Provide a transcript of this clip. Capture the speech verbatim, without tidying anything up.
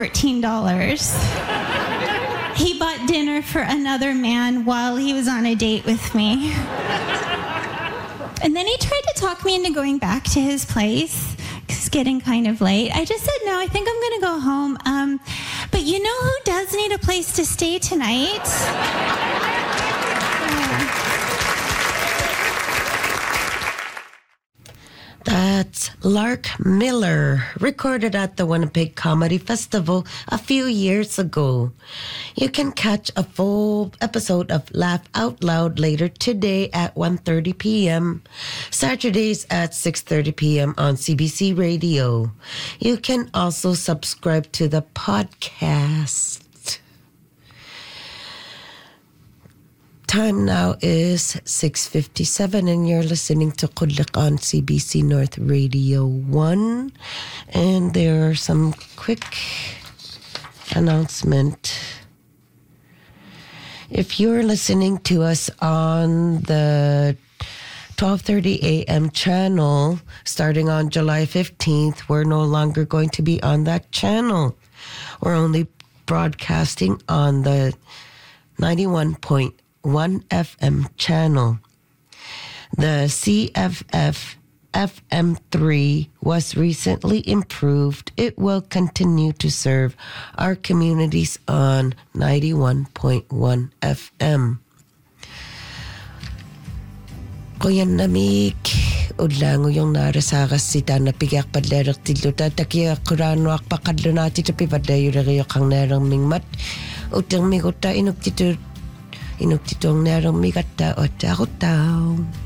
fourteen dollars. He bought dinner for another man while he was on a date with me. And then he tried to talk me into going back to his place. It's getting kind of late. I just said, no, I think I'm going to go home. Um, but you know who does need a place to stay tonight? That's Lark Miller, recorded at the Winnipeg Comedy Festival a few years ago. You can catch a full episode of Laugh Out Loud later today at one thirty p.m., Saturdays at six thirty p.m. on C B C Radio. You can also subscribe to the podcast. Time now is six fifty-seven and you're listening to Kudlik on C B C North Radio one. And there are some quick announcement. If you're listening to us on the twelve thirty a.m. channel starting on July fifteenth, we're no longer going to be on that channel. We're only broadcasting on the ninety-one point one F M channel. The C F F F M three was recently improved. It will continue to serve our communities on ninety-one point one F M. Kuyan namik udlango yung narasakas sita na pigyak padlerok tiluta takiya kurano akpakadlo nati tapi padayo reo kang nerang mingmat utang miguta inuk titu Inuk titong nerong migata o tao tao.